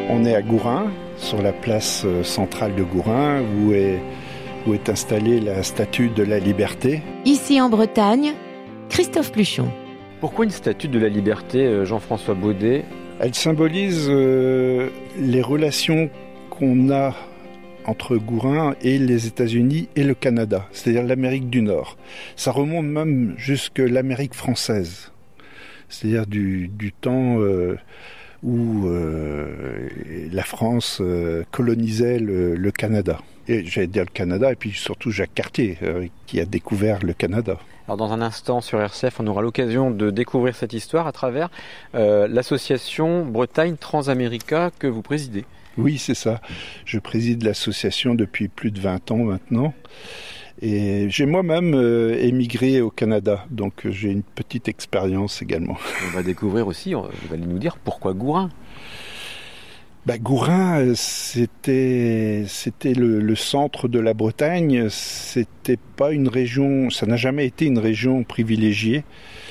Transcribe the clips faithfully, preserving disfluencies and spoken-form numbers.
On est à Gourin, sur la place centrale de Gourin, où est, où est installée la statue de la Liberté. Ici en Bretagne, Christophe Pluchon. Pourquoi une statue de la Liberté, Jean-François Baudet ? Elle symbolise euh, les relations qu'on a entre Gourin et les États-Unis et le Canada, c'est-à-dire l'Amérique du Nord. Ça remonte même jusque l'Amérique française, c'est-à-dire du, du temps... Euh, où euh, la France euh, colonisait le, le Canada. Et j'allais dire le Canada, et puis surtout Jacques Cartier, euh, qui a découvert le Canada. Alors dans un instant sur R C F, on aura l'occasion de découvrir cette histoire à travers euh, l'association Bretagne Transamérica que vous présidez. Oui, c'est ça. Je préside l'association depuis plus de vingt ans maintenant. Et j'ai moi-même euh, émigré au Canada, donc euh, j'ai une petite expérience également. On va découvrir aussi, vous allez nous dire pourquoi Gourin. Bah, Gourin, c'était, c'était le, le centre de la Bretagne. C'était pas une région, ça n'a jamais été une région privilégiée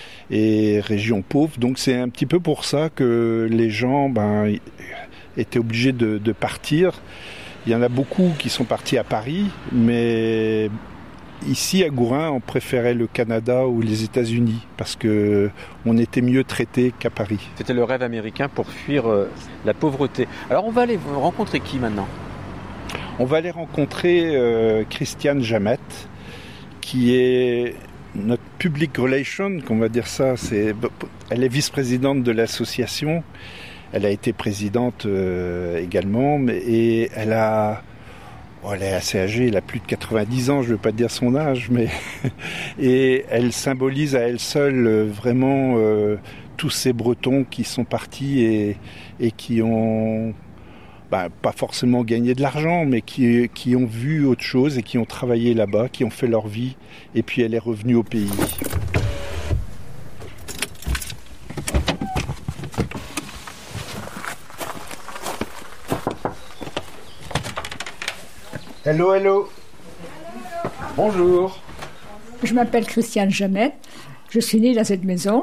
et région pauvre. Donc c'est un petit peu pour ça que les gens ben, étaient obligés de, de partir. Il y en a beaucoup qui sont partis à Paris, mais ici à Gourin, on préférait le Canada ou les États-Unis parce que on était mieux traités qu'à Paris. C'était le rêve américain pour fuir euh, la pauvreté. Alors on va aller rencontrer qui maintenant ? On va aller rencontrer euh, Christiane Jamette, qui est notre public relation, qu'on va dire ça. C'est, elle est vice-présidente de l'association. Elle a été présidente euh, également, et elle a Oh, elle est assez âgée, elle a plus de quatre-vingt-dix ans, je ne veux pas dire son âge, mais et elle symbolise à elle seule euh, vraiment euh, tous ces Bretons qui sont partis et, et qui ont bah, pas forcément gagné de l'argent, mais qui, qui ont vu autre chose et qui ont travaillé là-bas, qui ont fait leur vie, et puis elle est revenue au pays. Hello, hello. Bonjour. Je m'appelle Christiane Jamette. Je suis née dans cette maison.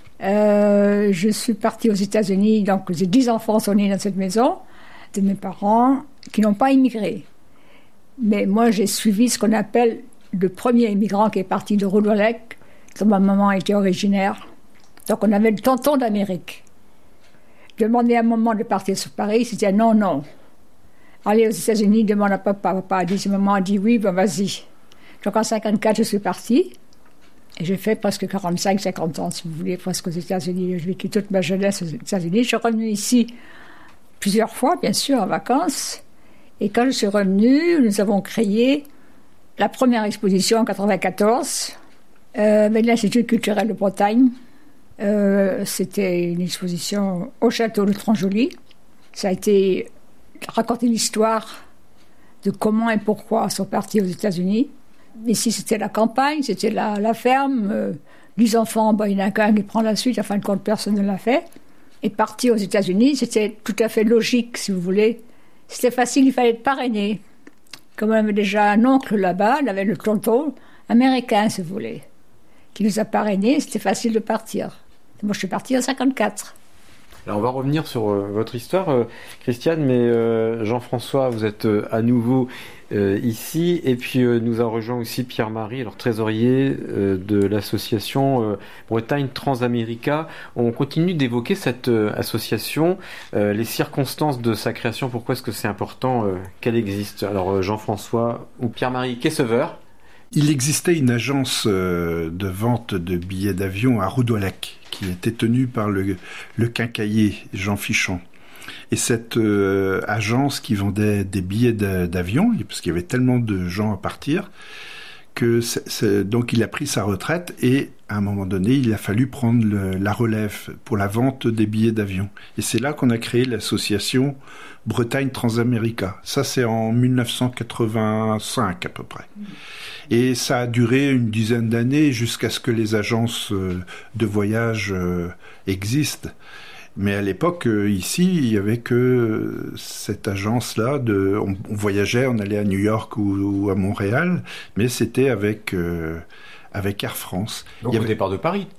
Euh, je suis partie aux États-Unis, donc j'ai dix enfants sont nés dans cette maison, de mes parents qui n'ont pas immigré. Mais moi, j'ai suivi ce qu'on appelle le premier immigrant qui est parti de Roudoilec, dont ma maman était originaire. Donc on avait le tonton d'Amérique. Je demandais à maman de partir sur Paris, c'était non, non. Aller aux États-Unis, demande à papa. Papa a dit, maman a dit oui, ben vas-y. Donc en cinquante-quatre, je suis partie. Et j'ai fait presque quarante-cinq cinquante ans, si vous voulez, presque aux États-Unis. J'ai vécu toute ma jeunesse aux États-Unis. Je suis revenue ici plusieurs fois, bien sûr, en vacances. Et quand je suis revenue, nous avons créé la première exposition en quatre-vingt-quatorze, euh, avec l'Institut culturel de Bretagne. Euh, c'était une exposition au château de Tronjoli. Ça a été raconter l'histoire de comment et pourquoi sont partis aux États-Unis. Ici, c'était la campagne, c'était la, la ferme. Euh, les enfants, ben, il y en a qu'un qui prend la suite, en fin de compte, personne ne l'a fait. Et partir aux États-Unis, c'était tout à fait logique, si vous voulez. C'était facile, il fallait être parrainé. Comme on avait déjà un oncle là-bas, on avait le tonton américain, si vous voulez, qui nous a parrainés, c'était facile de partir. Moi, je suis partie en cinquante-quatre. Alors on va revenir sur euh, votre histoire, euh, Christiane, mais euh, Jean-François, vous êtes euh, à nouveau euh, ici, et puis euh, nous a rejoint aussi Pierre-Marie, alors trésorier euh, de l'association euh, Bretagne Transamérica. On continue d'évoquer cette euh, association, euh, les circonstances de sa création, pourquoi est-ce que c'est important euh, qu'elle existe. Alors euh, Jean-François ou Pierre-Marie, qu'est-ce que Il existait une agence euh, de vente de billets d'avion à Roudoilec qui était tenue par le, le quincaillier Jean Fichon. Et cette euh, agence qui vendait des billets de, d'avion, parce qu'il y avait tellement de gens à partir, que c'est, c'est, donc il a pris sa retraite et à un moment donné, il a fallu prendre le, la relève pour la vente des billets d'avion. Et c'est là qu'on a créé l'association Bretagne Transamérica. Ça, c'est en dix-neuf cent quatre-vingt-cinq à peu près. Et ça a duré une dizaine d'années jusqu'à ce que les agences de voyage existent. Mais à l'époque, ici, il n'y avait que cette agence-là. De, on, on voyageait, on allait à New York ou, ou à Montréal, mais c'était avec, euh, avec Air France. Donc au départ de Paris.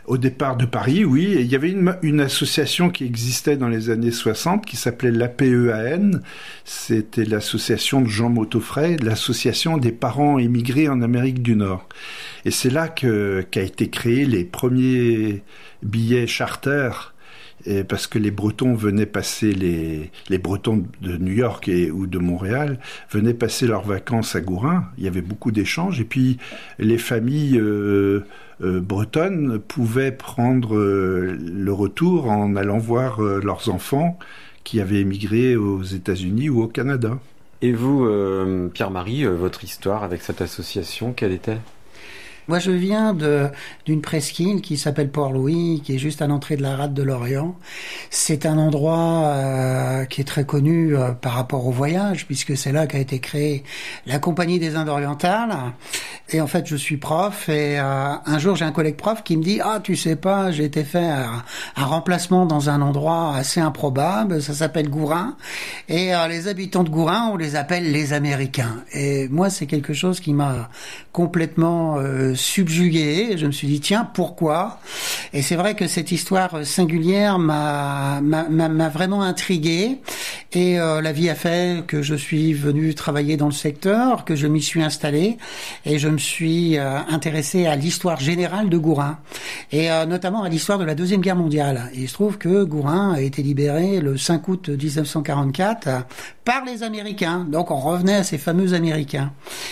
Au départ de Paris, oui. Et il y avait une, une association qui existait dans les années soixante qui s'appelait l'A P E A N. C'était l'association de Jean Mautefray, l'association des parents émigrés en Amérique du Nord. Et c'est là que, qu'a été créé les premiers billets charter. Et parce que les Bretons venaient passer les les Bretons de New York et ou de Montréal venaient passer leurs vacances à Gourin. Il y avait beaucoup d'échanges et puis les familles euh, euh, bretonnes pouvaient prendre euh, le retour en allant voir euh, leurs enfants qui avaient émigré aux États-Unis ou au Canada. Et vous, euh, Pierre-Marie, euh, votre histoire avec cette association, quelle est-elle ? Moi, je viens de, d'une presqu'île qui s'appelle Port-Louis, qui est juste à l'entrée de la rade de l'Orient. C'est un endroit euh, qui est très connu euh, par rapport au voyage, puisque c'est là qu'a été créée la Compagnie des Indes orientales. Et en fait, je suis prof, et euh, un jour, j'ai un collègue prof qui me dit « Ah, tu sais pas, j'ai été fait un, un remplacement dans un endroit assez improbable, ça s'appelle Gourin. Et euh, les habitants de Gourin, on les appelle les Américains. » Et moi, c'est quelque chose qui m'a complètement euh, subjugué. Je me suis dit tiens, pourquoi ? Et c'est vrai que cette histoire singulière m'a m'a, m'a vraiment intrigué. Et euh, la vie a fait que je suis venu travailler dans le secteur, que je m'y suis installé, et je me suis euh, intéressé à l'histoire générale de Gourin, et euh, notamment à l'histoire de la Deuxième Guerre mondiale. Et il se trouve que Gourin a été libéré le cinq août dix-neuf cent quarante-quatre par les Américains. Donc on revenait à ces fameux Américains.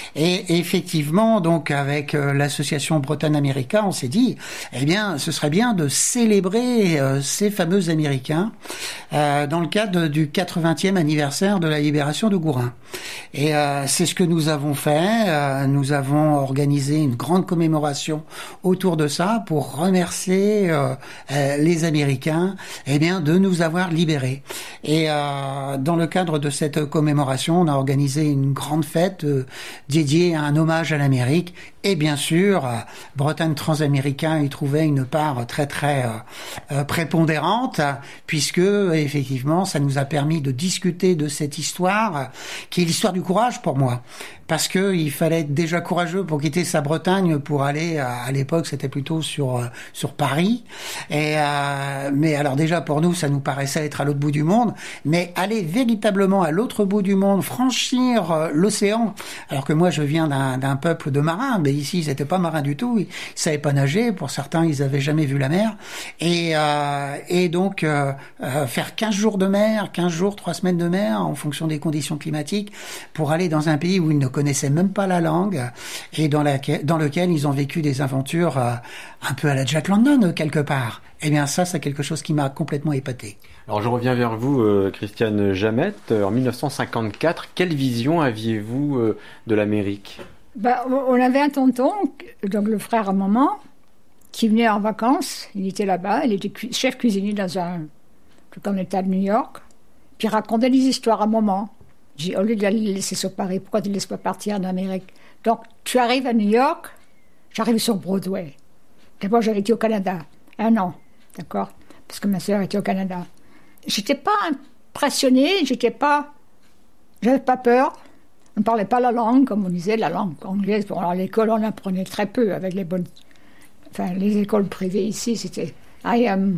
Et effectivement, donc avec euh, l'association Bretagne-Américain, on s'est dit, eh bien, ce serait bien de célébrer euh, ces fameux Américains euh, dans le cadre du quatre-vingtième anniversaire de la libération de Gourin. Et euh, c'est ce que nous avons fait. Euh, nous avons organisé une grande commémoration autour de ça pour remercier euh, euh, les Américains, eh bien, de nous avoir libérés. Et euh, dans le cadre de cette commémoration, on a organisé une grande fête euh, dédiée à un hommage à l'Amérique. Et bien sûr, euh, Bretagne Transaméricain y trouvait une part très très euh, prépondérante, puisque effectivement, ça nous a permis de discuter de cette histoire, euh, qui est l'histoire du courage pour moi. Parce que il fallait être déjà courageux pour quitter sa Bretagne pour aller, à, à l'époque, c'était plutôt sur euh, sur Paris. Et euh, mais alors déjà pour nous, ça nous paraissait être à l'autre bout du monde, mais aller véritablement à l'autre bout du monde, franchir euh, l'océan. Alors que moi, je viens d'un, d'un peuple de marins, mais ici, ils n'étaient pas marins du tout. Ils savaient pas nager. Pour certains, ils avaient jamais vu la mer. Et euh, et donc euh, euh, faire quinze jours de mer, quinze jours, trois semaines de mer, en fonction des conditions climatiques, pour aller dans un pays où ils ne connaissaient même pas la langue et dans, la, dans lequel ils ont vécu des aventures euh, un peu à la Jack London quelque part. Eh bien ça, c'est quelque chose qui m'a complètement épaté. Alors je reviens vers vous, euh, Christiane Jamette. En dix-neuf cent cinquante-quatre, quelle vision aviez-vous euh, de l'Amérique ? Ben, on avait un tonton, donc le frère à maman, qui venait en vacances. Il était là-bas, il était cu- chef cuisinier dans un tout en état de New York. Puis il racontait des histoires à maman. J'ai dit, au lieu de la laisser sur Paris, pourquoi tu ne laisses pas partir en Amérique ? Donc, tu arrives à New York, j'arrive sur Broadway. D'abord, j'avais été au Canada, un an, d'accord ? Parce que ma sœur était au Canada. J'étais pas impressionnée, j'étais pas... J'avais pas peur. On ne parlait pas la langue, comme on disait, la langue anglaise. Bon, alors, à l'école, on apprenait très peu avec les bonnes... Enfin, les écoles privées ici, c'était... I am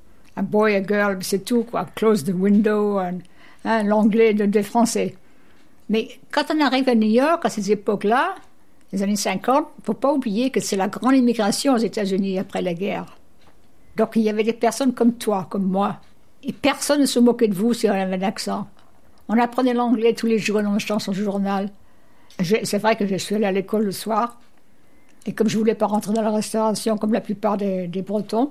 a boy, a girl, c'est tout, quoi. Close the window, and... Hein, l'anglais de, des Français. Mais quand on arrive à New York, à ces époques-là, les années cinquante, il ne faut pas oublier que c'est la grande immigration aux États-Unis après la guerre. Donc il y avait des personnes comme toi, comme moi. Et personne ne se moquait de vous si on avait un accent. On apprenait l'anglais tous les jours en achetant son journal. Je, c'est vrai que je suis allée à l'école le soir. Et comme je ne voulais pas rentrer dans la restauration comme la plupart des, des Bretons,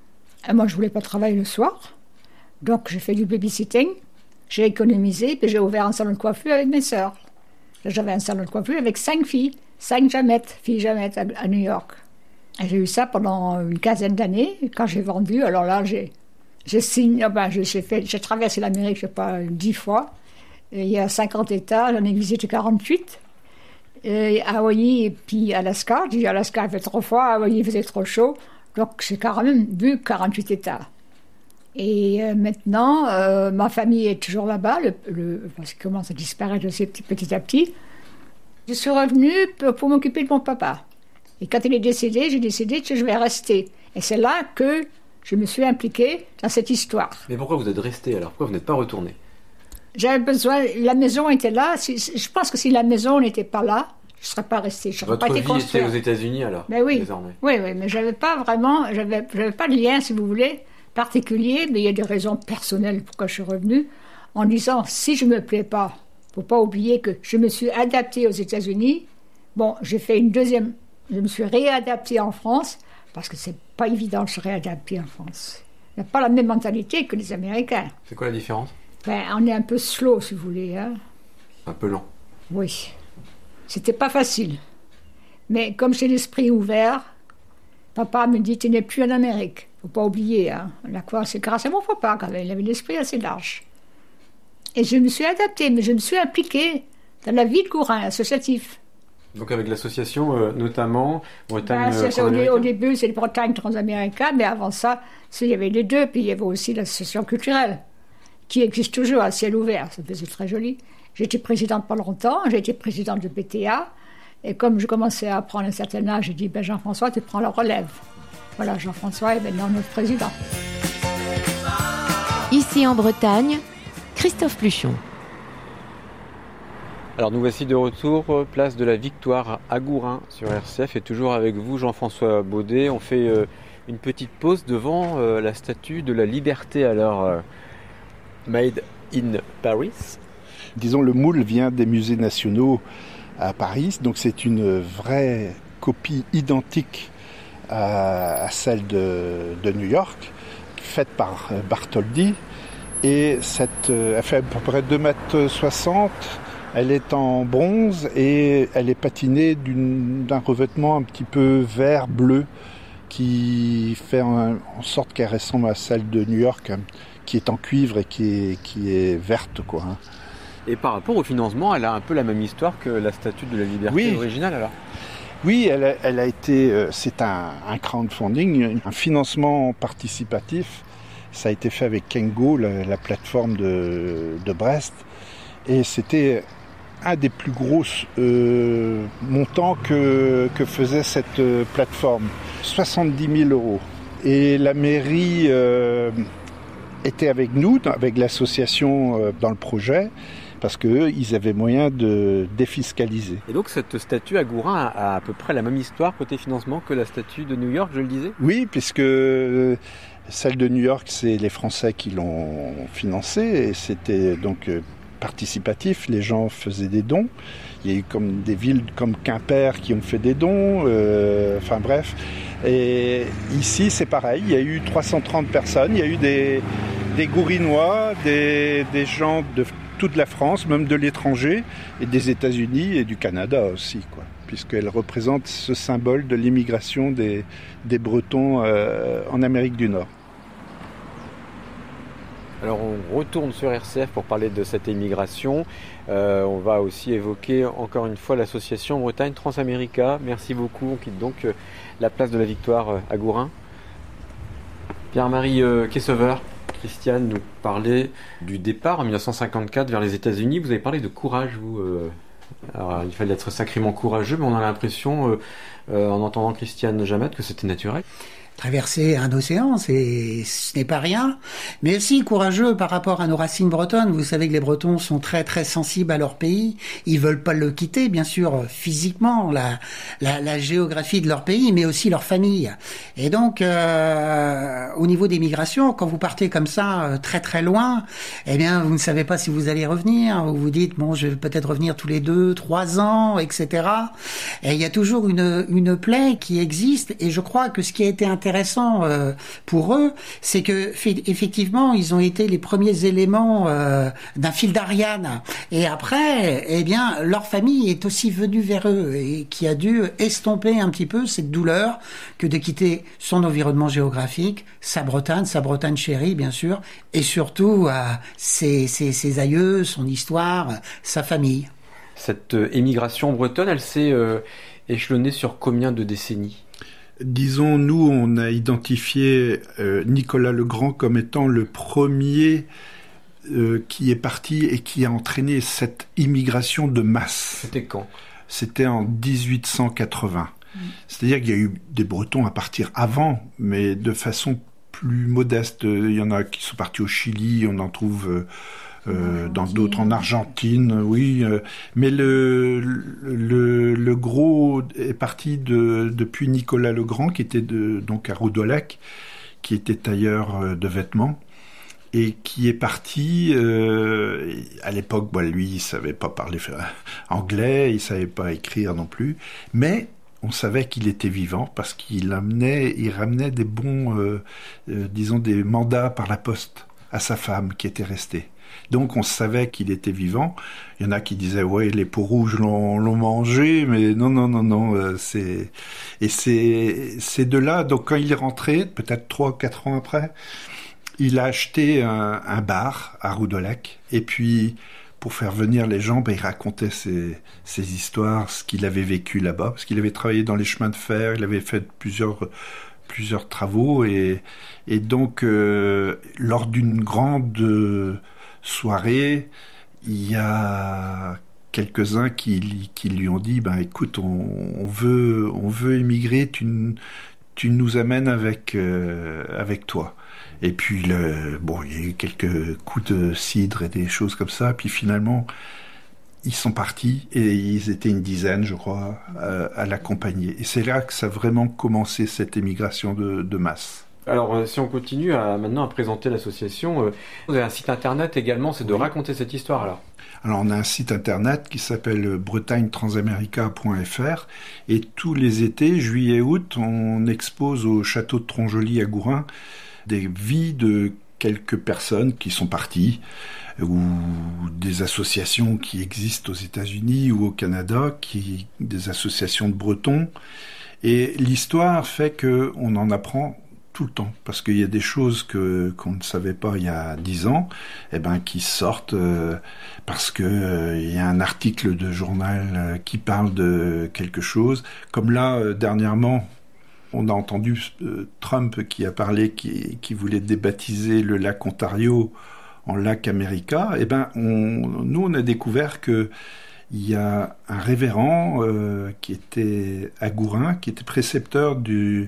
moi je ne voulais pas travailler le soir. Donc j'ai fait du babysitting. J'ai économisé, puis j'ai ouvert un salon de coiffure avec mes sœurs. J'avais un salon de coiffure avec cinq filles, cinq Jamettes, filles Jamettes à, à New York. Et j'ai eu ça pendant une quinzaine d'années. Et quand j'ai vendu, alors là, j'ai, j'ai signé, ben, j'ai, j'ai, fait, j'ai traversé l'Amérique, je ne sais pas, dix fois. Et il y a cinquante États, j'en ai visité quarante-huit. Et Hawaï et puis Alaska. J'ai dit Alaska, il fait trop froid, Hawaï, il faisait trop chaud. Donc j'ai quand même vu quarante-huit États. Et euh, maintenant, euh, ma famille est toujours là-bas, le, le, parce qu'il commence à disparaître aussi petit, petit à petit. Je suis revenue pour, pour m'occuper de mon papa. Et quand il est décédé, j'ai décidé que je vais rester. Et c'est là que je me suis impliquée dans cette histoire. Mais pourquoi vous êtes resté alors? Pourquoi vous n'êtes pas retourné? J'avais besoin, la maison était là. Si, je pense que si la maison n'était pas là, je ne serais pas restée. Je Votre pas été vie construire. était aux États-Unis alors, mais oui, désormais. Oui, oui, mais j'avais pas vraiment, j'avais, j'avais pas de lien, si vous voulez, particulier. Mais il y a des raisons personnelles pourquoi je suis revenue, en disant si je me plais pas, faut pas oublier que je me suis adaptée aux États-Unis. Bon, j'ai fait une deuxième, je me suis réadaptée en France parce que c'est pas évident de se réadapter en France. Il n'y a pas la même mentalité que les Américains. C'est quoi la différence? Ben, on est un peu slow, si vous voulez. Hein. Un peu lent. Oui. C'était pas facile. Mais comme j'ai l'esprit ouvert, papa me dit, tu n'es plus en Amérique. Faut pas oublier. Hein. La quoi, c'est grâce à mon papa, quand même. Il avait l'esprit assez large. Et je me suis adaptée, mais je me suis impliquée dans la vie de Gourin, associatif. Donc avec l'association, euh, notamment, Bretagne ben, c'est, au, Transaméricaine. au début, c'est le Bretagne Transaméricaine, mais avant ça, il y avait les deux. Puis il y avait aussi l'association culturelle, qui existe toujours à ciel ouvert. Ça faisait très joli. J'étais présidente pas longtemps, j'ai été présidente de P T A, et comme je commençais à prendre un certain âge, j'ai dit, ben Jean-François, tu prends la relève. Voilà, Jean-François est maintenant notre président. Ici en Bretagne, Christophe Pluchon. Alors nous voici de retour, place de la Victoire à Gourin sur R C F, et toujours avec vous Jean-François Baudet. On fait euh, une petite pause devant euh, la statue de la Liberté, alors euh, Made in Paris. Disons, le moule vient des musées nationaux à Paris, donc c'est une vraie copie identique à, à celle de, de New York, faite par Bartholdi, et cette, elle fait à peu près deux mètres soixante, elle est en bronze et elle est patinée d'une, d'un revêtement un petit peu vert-bleu qui fait en, en sorte qu'elle ressemble à celle de New York, qui est en cuivre et qui est, qui est verte, quoi. Et par rapport au financement, elle a un peu la même histoire que la statue de la Liberté oui. originale, alors? Oui, elle a, elle a été, c'est un, un crowdfunding, un financement participatif. Ça a été fait avec Kengo, la, la plateforme de, de Brest, et c'était un des plus gros euh, montants que, que faisait cette euh, plateforme, soixante-dix mille euros. Et la mairie euh, était avec nous, avec l'association euh, dans le projet, parce qu'eux, ils avaient moyen de défiscaliser. Et donc cette statue à Gourin a, a à peu près la même histoire côté financement que la statue de New York, je le disais? Oui, puisque euh, celle de New York, c'est les Français qui l'ont financée, et c'était donc euh, participatif, les gens faisaient des dons. Il y a eu comme des villes comme Quimper qui ont fait des dons, euh, enfin bref. Et ici, c'est pareil, il y a eu trois cent trente personnes, il y a eu des, des Gourinois, des, des gens de toute la France, même de l'étranger, et des États-Unis et du Canada aussi, quoi, puisqu'elle représente ce symbole de l'immigration des, des Bretons euh, en Amérique du Nord. Alors on retourne sur R C F pour parler de cette immigration. Euh, on va aussi évoquer encore une fois l'association Bretagne Transamérica. Merci beaucoup. On quitte donc euh, la place de la Victoire euh, à Gourin. Pierre-Marie euh, Kessever, Christiane nous parlait du départ en mille neuf cent cinquante-quatre vers les États-Unis. Vous avez parlé de courage, vous. Euh, alors, il fallait être sacrément courageux, mais on a l'impression, euh, euh, en entendant Christiane Jamette, que c'était naturel. Traverser un océan, c'est, ce n'est pas rien, mais aussi courageux par rapport à nos racines bretonnes. Vous savez que les Bretons sont très très sensibles à leur pays. Ils veulent pas le quitter, bien sûr, physiquement, la, la, la géographie de leur pays, mais aussi leur famille. Et donc, euh, au niveau des migrations, quand vous partez comme ça, très très loin, eh bien, vous ne savez pas si vous allez revenir. Vous vous dites, bon, je vais peut-être revenir tous les deux, trois ans, et cetera. Et il y a toujours une, une plaie qui existe, et je crois que ce qui a été intéressant intéressant euh, pour eux, c'est que fait, effectivement, ils ont été les premiers éléments euh, d'un fil d'Ariane. Et après, eh bien, leur famille est aussi venue vers eux et qui a dû estomper un petit peu cette douleur que de quitter son environnement géographique, sa Bretagne, sa Bretagne chérie, bien sûr, et surtout euh, ses, ses, ses aïeux, son histoire, sa famille. Cette euh, émigration bretonne, elle s'est euh, échelonnée sur combien de décennies ? Disons, nous, on a identifié euh, Nicolas Legrand comme étant le premier euh, qui est parti et qui a entraîné cette immigration de masse. C'était quand ? C'était en dix-huit cent quatre-vingts. Mmh. C'est-à-dire qu'il y a eu des Bretons à partir avant, mais de façon plus modeste. Il y en a qui sont partis au Chili, on en trouve... Euh, Euh, dans d'autres en Argentine, oui, euh, mais le, le le gros est parti de depuis Nicolas Legrand qui était de, donc à Roudoilhac, qui était tailleur de vêtements et qui est parti euh, à l'époque. Bon, lui, il savait pas parler anglais, il savait pas écrire non plus, mais on savait qu'il était vivant parce qu'il amenait, il ramenait des bons, euh, euh, disons des mandats par la poste à sa femme qui était restée. Donc on savait qu'il était vivant. Il y en a qui disaient ouais les peaux rouges l'ont, l'ont mangé, mais non non non non euh, c'est et c'est c'est de là. Donc quand il est rentré, peut-être trois ou quatre ans après, il a acheté un, un bar à Roudoilhac et puis pour faire venir les gens, ben, il racontait ses, ses histoires, ce qu'il avait vécu là-bas, parce qu'il avait travaillé dans les chemins de fer, il avait fait plusieurs plusieurs travaux et et donc euh, lors d'une grande euh, soirée, il y a quelques-uns qui, qui lui ont dit ben écoute on, on veut on veut émigrer, tu, tu nous amènes avec euh, avec toi. Et puis le, bon il y a eu quelques coups de cidre et des choses comme ça, puis finalement ils sont partis et ils étaient une dizaine je crois à, à l'accompagner. Et c'est là que ça a vraiment commencé cette émigration de, de masse. Alors, euh, si on continue à, maintenant à présenter l'association, euh, vous avez un site internet également, c'est de oui. raconter cette histoire alors. Alors, on a un site internet qui s'appelle bretagne transamerica point f r et tous les étés, juillet et août, on expose au château de Tronjoli à Gourin des vies de quelques personnes qui sont parties ou des associations qui existent aux États-Unis ou au Canada, qui, des associations de Bretons. Et l'histoire fait qu'on en apprend tout le temps, parce qu'il y a des choses que qu'on ne savait pas il y a dix ans, eh ben qui sortent euh, parce que euh, il y a un article de journal euh, qui parle de quelque chose. Comme là euh, dernièrement, on a entendu euh, Trump qui a parlé, qui qui voulait débaptiser le lac Ontario en lac America. Eh ben on, nous on a découvert que il y a un révérend euh, qui était à Gourin, qui était précepteur du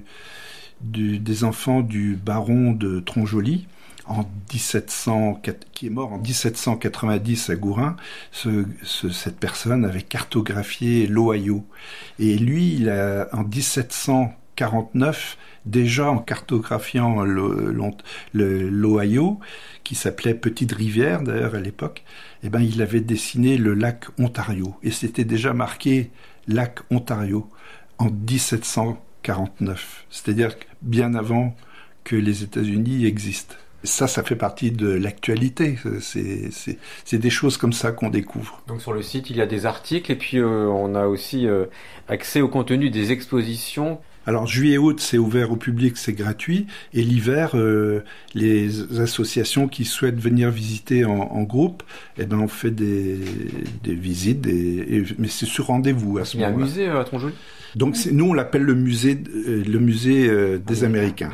Du, des enfants du baron de Tronjoli, en dix-sept cents, qui est mort en dix-sept cent quatre-vingt-dix à Gourin. Ce, ce, cette personne avait cartographié l'Ohio. Et lui, il a, en dix-sept cent quarante-neuf, déjà en cartographiant le, le, l'Ohio, qui s'appelait Petite Rivière d'ailleurs à l'époque, eh ben, il avait dessiné le lac Ontario. Et c'était déjà marqué lac Ontario en dix-sept cent quarante-neuf, c'est-à-dire bien avant que les États-Unis existent. Ça, ça fait partie de l'actualité. C'est, c'est, c'est des choses comme ça qu'on découvre. Donc sur le site, il y a des articles et puis euh, on a aussi euh, accès au contenu des expositions. Alors juillet-août, c'est ouvert au public, c'est gratuit. Et l'hiver, euh, les associations qui souhaitent venir visiter en, en groupe, eh ben on fait des, des visites, des, et, mais c'est sur rendez-vous à ce moment-là. Il y a un musée à Tronjoli. Donc c'est, nous on l'appelle le musée, euh, le musée euh, des ah, Américains.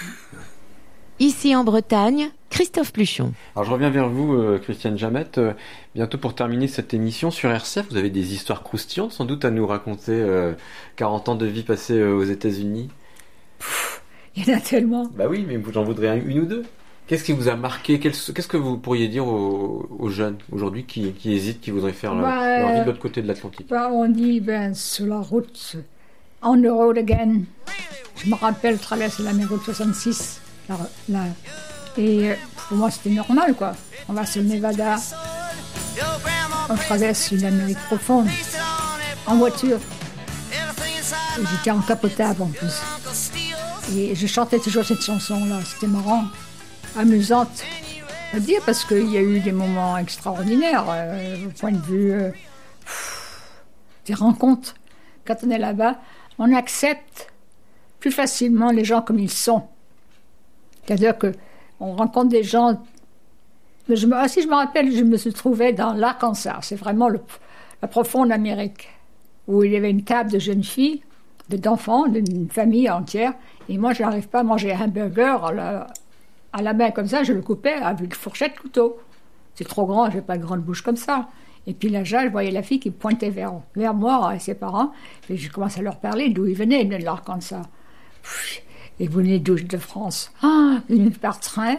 Ici en Bretagne, Christophe Pluchon. Alors je reviens vers vous, euh, Christiane Jamette. Euh, bientôt pour terminer cette émission sur R C F, vous avez des histoires croustillantes sans doute à nous raconter. Euh, quarante ans de vie passée euh, aux États-Unis. Il y en a tellement. Bah oui, mais j'en voudrais une ou deux. Qu'est-ce qui vous a marqué? Qu'est-ce que vous pourriez dire aux, aux jeunes aujourd'hui qui, qui hésitent, qui voudraient faire leur, bah, leur vie de l'autre côté de l'Atlantique? Bah, on dit ben, sur la route, on the road again. Je me rappelle traverser la route soixante-six. Là, là. Et pour moi, c'était normal, quoi. On va sur le Nevada, on traverse une Amérique profonde, en voiture. Et j'étais en capotable en plus. Et je chantais toujours cette chanson-là, c'était marrant, amusante à dire, parce qu'il y a eu des moments extraordinaires, euh, au point de vue euh, pff, des rencontres. Quand on est là-bas, on accepte plus facilement les gens comme ils sont. C'est-à-dire qu'on rencontre des gens... Je me, ah, si je me rappelle, je me suis trouvée dans l'Arkansas. C'est vraiment le, la profonde Amérique, où il y avait une table de jeunes filles, d'enfants, d'une famille entière. Et moi, je n'arrive pas à manger un hamburger à la, à la main comme ça. Je le coupais avec une fourchette couteau. C'est trop grand, je n'ai pas de grande bouche comme ça. Et puis là, je voyais la fille qui pointait vers, vers moi et ses parents. Et je commence à leur parler d'où ils venaient. Ils venaient de l'Arkansas. Et vous venez d'où? De France. Ah, vous venez par train. Vous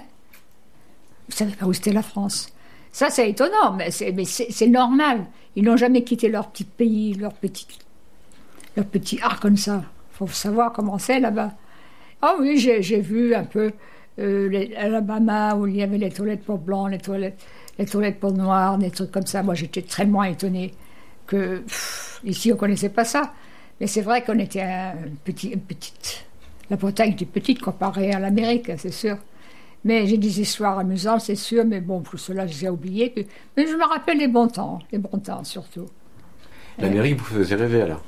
ne savez pas où c'était la France. Ça, c'est étonnant, mais c'est, mais c'est, c'est normal. Ils n'ont jamais quitté leur petit pays, leur petit, leur petit Arkansas. Il faut savoir comment c'est là-bas. Ah oui, j'ai, j'ai vu un peu euh, les, l'Alabama, où il y avait les toilettes pour blancs, les toilettes, les toilettes pour noirs, des trucs comme ça. Moi, j'étais très moins étonnée que pff, ici, on ne connaissait pas ça. Mais c'est vrai qu'on était un petit, une petite... La Bretagne était petite comparée à l'Amérique, c'est sûr. Mais j'ai des histoires amusantes, c'est sûr, mais bon, pour cela, je les ai oubliées. Mais je me rappelle les bons temps, les bons temps surtout. L'Amérique vous faisait rêver alors?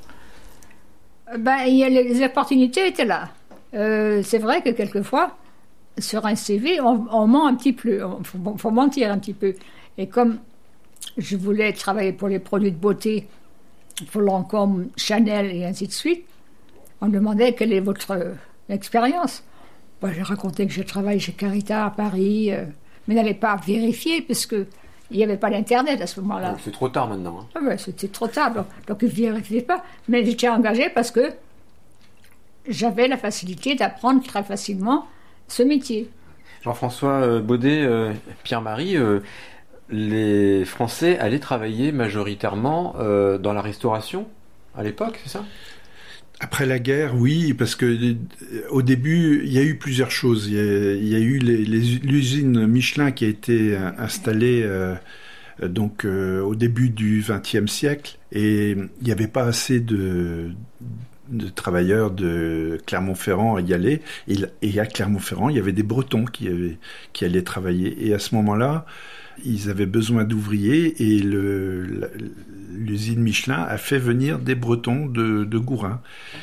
Ben, il y a les, les opportunités étaient là. Euh, c'est vrai que quelquefois, sur un C V, on, on ment un petit peu, il faut, faut mentir un petit peu. Et comme je voulais travailler pour les produits de beauté, pour Lancôme, Chanel et ainsi de suite, on me demandait quelle est votre euh, expérience. Bon, j'ai raconté que je travaille chez Carita à Paris, euh, mais n'allais pas vérifier parce que il n'y avait pas d'internet à ce moment-là. Donc, c'est trop tard maintenant. Hein. Ah ouais, c'était trop tard, donc, donc je ne vérifiais pas. Mais j'étais engagée parce que j'avais la facilité d'apprendre très facilement ce métier. Jean-François Baudet, euh, Pierre-Marie, euh, les Français allaient travailler majoritairement euh, dans la restauration à l'époque, c'est ça? Après la guerre, oui, parce que euh, au début, il y a eu plusieurs choses. Il y a, il y a eu les, les, l'usine Michelin qui a été euh, installée euh, donc euh, au début du vingtième siècle, et il n'y avait pas assez de, de travailleurs de Clermont-Ferrand à y aller. Et, et à Clermont-Ferrand, il y avait des Bretons qui, avaient, qui allaient travailler. Et à ce moment-là, ils avaient besoin d'ouvriers, et le, l'usine Michelin a fait venir des Bretons de, de Gourin.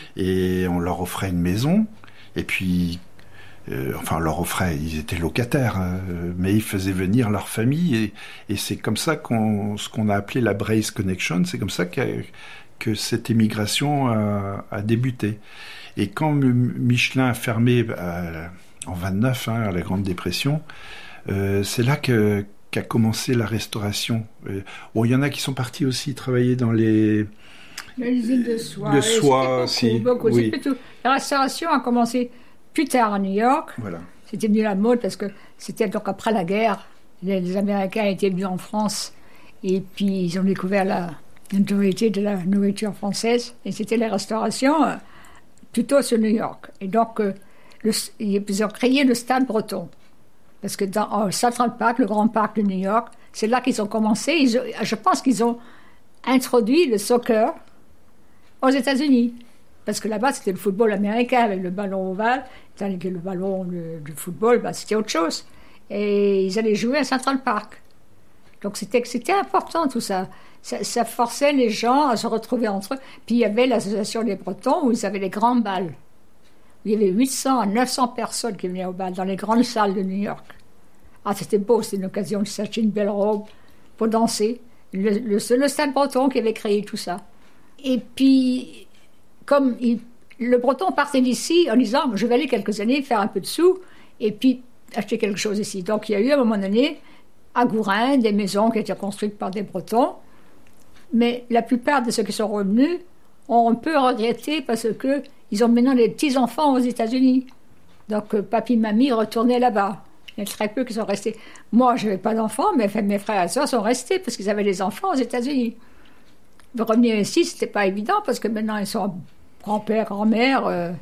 Et on leur offrait une maison, et puis, euh, enfin, on leur offrait, ils étaient locataires, hein, mais ils faisaient venir leur famille, et, et c'est comme ça qu'on, ce qu'on a appelé la Brace Connection, c'est comme ça qu'a, que cette émigration a, a débuté. Et quand Michelin a fermé euh, en vingt-neuf, hein, à la Grande Dépression, euh, c'est là que qu'a commencé la restauration. Euh, bon, il y en a qui sont partis aussi travailler dans les... L'usine de soie. Le soie, si. Beaucoup, oui. c'est tout. La restauration a commencé plus tard à New York. Voilà. C'était venu la mode parce que c'était donc après la guerre. Les, les Américains étaient venus en France et puis ils ont découvert la notoriété de la nourriture française. Et c'était la restauration euh, plutôt sur New York. Et donc, euh, le, ils ont créé le Stade Breton. Parce que dans oh, Central Park, le grand parc de New York, c'est là qu'ils ont commencé. Ils ont, je pense qu'ils ont introduit le soccer aux États-Unis. Parce que là-bas, c'était le football américain avec le ballon ovale, tandis que le ballon du football, ben, c'était autre chose. Et ils allaient jouer à Central Park. Donc c'était, c'était important tout ça. ça. Ça forçait les gens à se retrouver entre eux. Puis il y avait l'association des Bretons où ils avaient les grands bals. Il y avait huit cents à neuf cents personnes qui venaient au bal dans les grandes salles de New York. Ah, c'était beau, c'était une occasion de s'acheter une belle robe pour danser. Le, le, le Stade Breton qui avait créé tout ça. Et puis, comme il, le Breton partait d'ici en disant « je vais aller quelques années faire un peu de sous et puis acheter quelque chose ici ». Donc il y a eu à un moment donné, à Gourin, des maisons qui étaient construites par des Bretons. Mais la plupart de ceux qui sont revenus ont un peu regretté parce que ils ont maintenant des petits-enfants aux États-Unis. Donc, euh, papy, mamie retournaient là-bas. Il y a très peu qui sont restés. Moi, je n'avais pas d'enfants, mais enfin, mes frères et sœurs sont restés parce qu'ils avaient des enfants aux États-Unis. De revenir ici, ce n'était pas évident parce que maintenant, ils sont grand-père, grand-mère. Euh,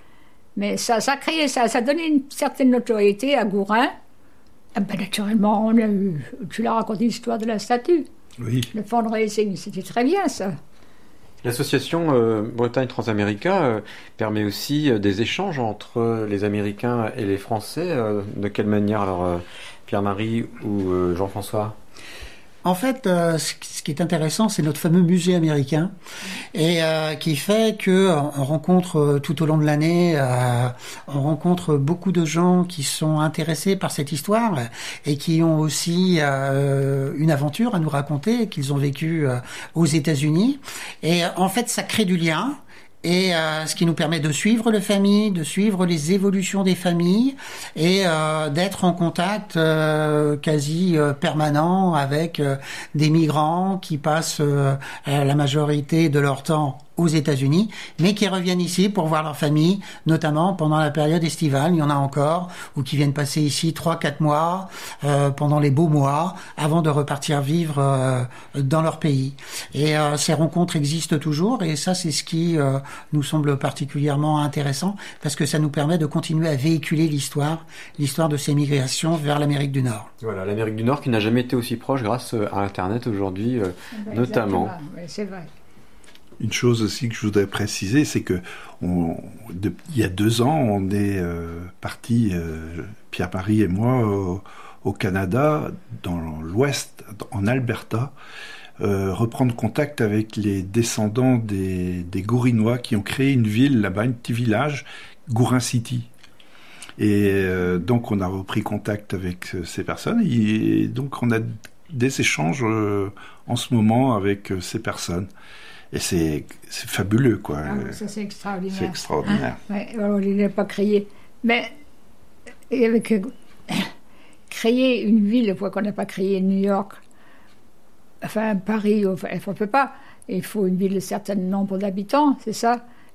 mais ça, ça a créé, ça, ça a donné une certaine notoriété à Gourin. Ah ben, naturellement, on a eu... Tu l'as raconté l'histoire de la statue. Oui. Le fundraising, c'était très bien, ça. L'association euh, Bretagne Transamérica euh, permet aussi euh, des échanges entre les Américains et les Français. Euh, de quelle manière, alors, euh, Pierre-Marie ou euh, Jean-François? En fait, euh, ce qui est intéressant, c'est notre fameux musée américain, et euh, qui fait que on rencontre euh, tout au long de l'année, euh, on rencontre beaucoup de gens qui sont intéressés par cette histoire et qui ont aussi euh, une aventure à nous raconter qu'ils ont vécu euh, aux États-Unis. Et en fait, ça crée du lien. et euh, ce qui nous permet de suivre les familles, de suivre les évolutions des familles et euh, d'être en contact euh, quasi euh, permanent avec euh, des migrants qui passent euh, la majorité de leur temps aux États-Unis, mais qui reviennent ici pour voir leur famille, notamment pendant la période estivale. Il y en a encore, ou qui viennent passer ici trois, quatre mois euh, pendant les beaux mois, avant de repartir vivre euh, dans leur pays. Et euh, ces rencontres existent toujours, et ça, c'est ce qui euh, nous semble particulièrement intéressant, parce que ça nous permet de continuer à véhiculer l'histoire, l'histoire de ces migrations vers l'Amérique du Nord. Voilà, l'Amérique du Nord qui n'a jamais été aussi proche grâce à Internet aujourd'hui, euh, Ben, notamment. oui, c'est vrai. Une chose aussi que je voudrais préciser, c'est que on, de, il y a deux ans, on est euh, partis, euh, Pierre-Marie et moi, au, au Canada, dans l'Ouest, en Alberta, euh, reprendre contact avec les descendants des, des Gourinois qui ont créé une ville là-bas, un petit village, Gourin City. Et euh, donc on a repris contact avec euh, ces personnes, et donc on a des échanges euh, en ce moment avec euh, ces personnes. Et c'est, c'est fabuleux, quoi. Ah, ça, c'est extraordinaire. C'est extraordinaire. Ah, ouais, alors, il n'est pas créé. Mais, et avec, euh, créer une ville, une fois qu'on n'a pas créé New York, enfin Paris, enfin, on ne peut pas. Il faut une ville de certain nombre d'habitants, c'est ça.